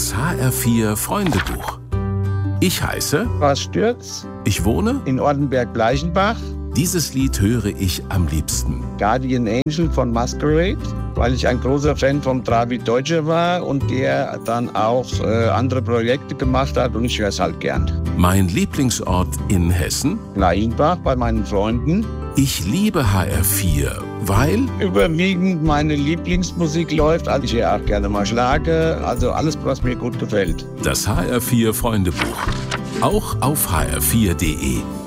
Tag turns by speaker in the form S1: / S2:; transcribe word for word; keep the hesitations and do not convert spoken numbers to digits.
S1: Das H R vier Freundebuch. Ich heiße
S2: Horst Stürz.
S1: Ich wohne
S2: in Ortenberg-Bleichenbach.
S1: Dieses Lied höre ich am liebsten.
S2: Guardian Angel von Masquerade, weil ich ein großer Fan von David Deutscher war und der dann auch äh, andere Projekte gemacht hat und ich höre es halt gern.
S1: Mein Lieblingsort in Hessen?
S2: Bleichenbach bei meinen Freunden.
S1: Ich liebe H R vier, weil
S2: überwiegend meine Lieblingsmusik läuft. Also ich höre auch gerne mal Schlager, also alles, was mir gut gefällt.
S1: Das H R vier Freundebuch. Auch auf h r vier punkt de.